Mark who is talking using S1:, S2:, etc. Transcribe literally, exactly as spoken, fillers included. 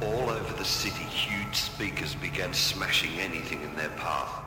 S1: All over the city, huge speakers began smashing anything in their path.